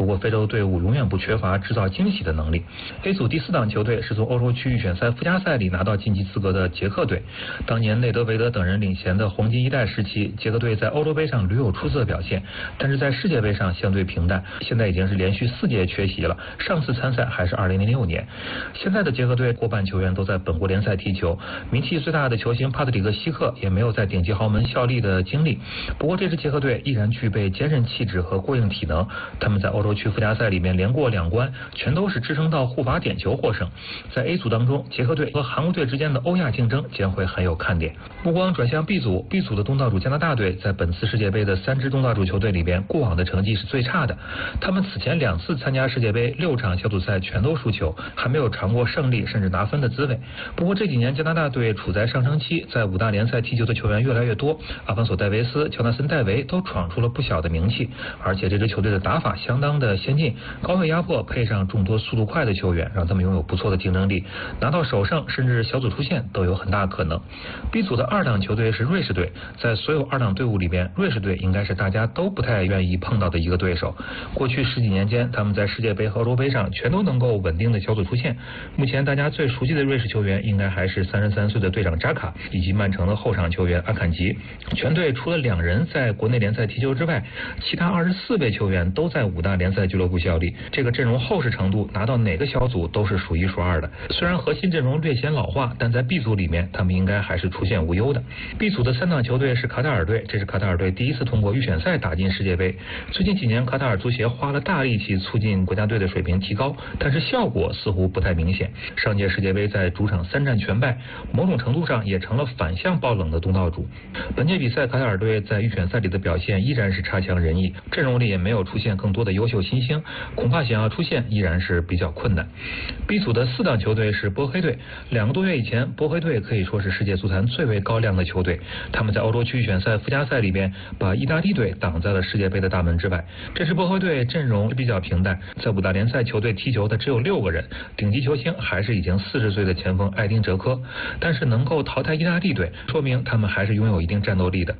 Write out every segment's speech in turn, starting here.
不过非洲队伍永远不缺乏制造惊喜的能力。A 组第4档球队是从欧洲区预选赛附加赛里拿到晋级资格的捷克队。当年内德维德等人领衔的黄金一代时期，捷克队在欧洲杯上屡有出色表现，但是在世界杯上相对平淡，现在已经是连续4届缺席了，上次参赛还是2006年。现在的捷克队过半球员都在本国联赛踢球，名气最大的球星帕特里克希克也没有在顶级豪门效力的经历。不过这支捷克队依然具备坚韧气质和过硬体能，他们在欧洲区附加赛里面连过2关，全都是支撑到护罚点球获胜。在 A 组当中，捷克队和韩国队之间的欧亚竞争将会很有看点。目光转向 B 组 ，B 组的东道主加拿大队在本次世界杯的3支东道主球队里边，过往的成绩是最差的。他们此前2次参加世界杯6场小组赛全都输球，还没有尝过胜利甚至拿分的滋味。不过这几年加拿大队处在上升期，在5大联赛踢球的球员越来越多，阿方索戴维斯、乔纳森戴维都闯出了不小的名气，而且这支球队的打法相当的先进，高位压迫配上众多速度快的球员，让他们拥有不错的竞争力，拿到首胜甚至小组出线都有很大可能。B 组的2档球队是瑞士队，在所有2档队伍里边，瑞士队应该是大家都不太愿意碰到的一个对手。过去10几年间，他们在世界杯和欧洲杯上全都能够稳定的小组出线。目前大家最熟悉的瑞士球员应该还是33岁的队长扎卡以及曼城的后场球员阿坎吉。全队除了2人在国内联赛踢球之外，其他24位球员都在5大联赛俱乐部效力，这个阵容厚实程度拿到哪个小组都是数1数2的。虽然核心阵容略显老化，但在 B 组里面他们应该还是出现无忧的。B 组的3档球队是卡塔尔队，这是卡塔尔队第1次通过预选赛打进世界杯。最近几年卡塔尔足协花了大力气促进国家队的水平提高，但是效果似乎不太明显。上届世界杯在主场3战全败，某种程度上也成了反向爆冷的东道主。本届比赛卡塔尔队在预选赛里的表现依然是差强人意，阵容里也没有出现更多的优秀新星，恐怕想要出线依然是比较困难。B 组的4档球队是波黑队，2个多月以前，波黑队可以说是世界足坛最为高亮的球队，他们在欧洲区预选赛附加赛里边把意大利队挡在了世界杯的大门之外。这支波黑队阵容比较平淡，在5大联赛球队踢球的只有6个人，顶级球星还是已经40岁的前锋艾丁哲科，但是能够淘汰意大利队，说明他们还是拥有一定战斗力的。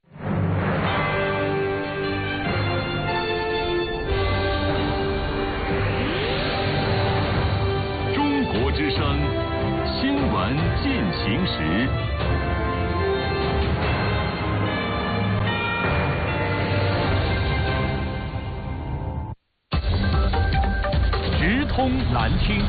中国之声新闻进行时。直通蓝厅。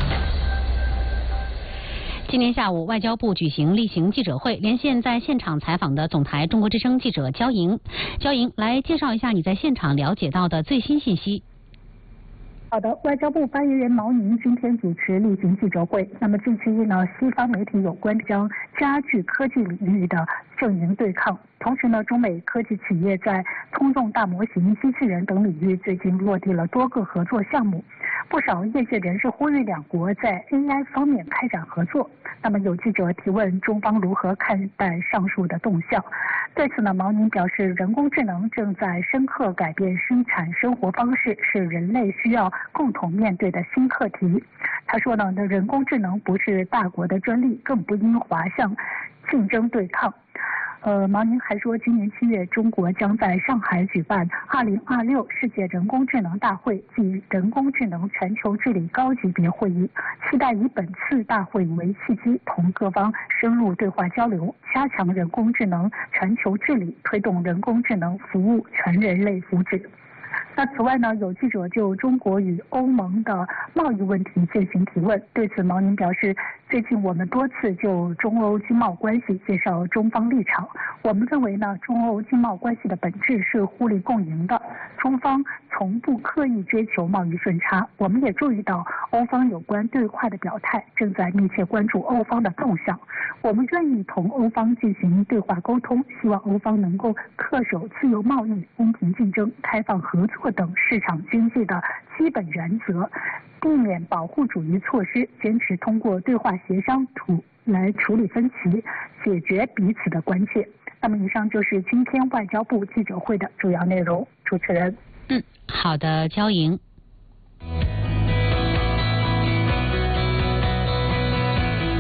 今天下午，外交部举行例行记者会，连线在现场采访的总台中国之声记者焦莹。焦莹，来介绍一下你在现场了解到的最新信息。 好的，外交部发言人毛宁今天主持例行记者会。那么近期呢，西方媒体有关将加剧科技领域的阵营对抗，同时呢，中美科技企业在通用大模型、机器人等领域最近落地了多个合作项目。不少业界人士呼吁两国在 AI 方面开展合作。那么有记者提问中方如何看待上述的动向？对此呢，毛宁表示，人工智能正在深刻改变生产生活方式，是人类需要共同面对的新课题。他说呢，人工智能不是大国的专利，更不应滑向竞争对抗。毛宁还说，今年7月，中国将在上海举办2026世界人工智能大会暨人工智能全球治理高级别会议，期待以本次大会为契机，同各方深入对话交流，加强人工智能全球治理，推动人工智能服务全人类福祉。那此外呢，有记者就中国与欧盟的贸易问题进行提问。对此，毛宁表示，最近我们多次就中欧经贸关系介绍中方立场。我们认为呢，中欧经贸关系的本质是互利共赢的，中方从不刻意追求贸易顺差。我们也注意到欧方有关对话的表态，正在密切关注欧方的动向。我们愿意同欧方进行对话沟通，希望欧方能够恪守自由贸易、公平竞争、开放合作等市场经济的基本原则，避免保护主义措施，坚持通过对话协商来处理分歧，解决彼此的关切。那么以上就是今天外交部记者会的主要内容。主持人。 好的，焦莹。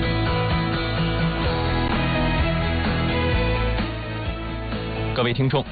各位听众。